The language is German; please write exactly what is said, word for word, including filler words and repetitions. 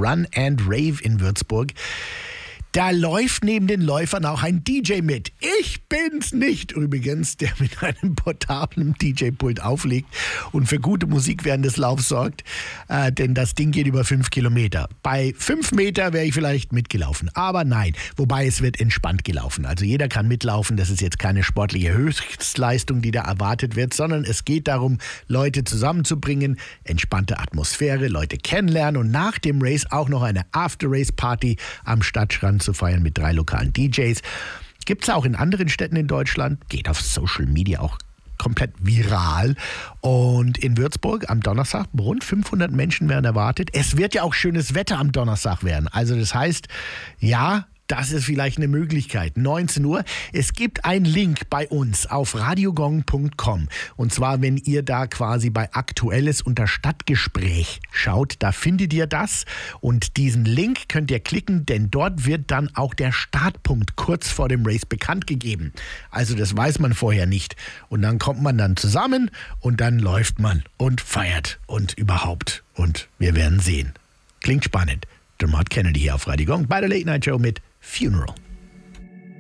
Run and Rave in Würzburg. Da läuft neben den Läufern auch ein D J mit. Ich bin's nicht übrigens, der mit einem portablen D J-Pult auflegt und für gute Musik während des Laufs sorgt. Äh, denn das Ding geht über fünf Kilometer. Bei fünf Meter wäre ich vielleicht mitgelaufen. Aber nein, wobei es wird entspannt gelaufen. Also jeder kann mitlaufen. Das ist jetzt keine sportliche Höchstleistung, die da erwartet wird, sondern es geht darum, Leute zusammenzubringen, entspannte Atmosphäre, Leute kennenlernen und nach dem Race auch noch eine After-Race-Party am Stadtstrand zu feiern mit drei lokalen D Js. Gibt es auch in anderen Städten in Deutschland, geht auf Social Media auch komplett viral. Und in Würzburg am Donnerstag rund fünfhundert Menschen werden erwartet. Es wird ja auch schönes Wetter am Donnerstag werden. Also das heißt, ja, das ist vielleicht eine Möglichkeit. neunzehn Uhr. Es gibt einen Link bei uns auf radiogong punkt com. Und zwar, wenn ihr da quasi bei Aktuelles unter Stadtgespräch schaut, da findet ihr das. Und diesen Link könnt ihr klicken, denn dort wird dann auch der Startpunkt kurz vor dem Race bekannt gegeben. Also das weiß man vorher nicht. Und dann kommt man dann zusammen und dann läuft man und feiert und überhaupt. Und wir werden sehen. Klingt spannend. Dermot Kennedy hier auf Radio Gong bei der Late Night Show mit Funeral.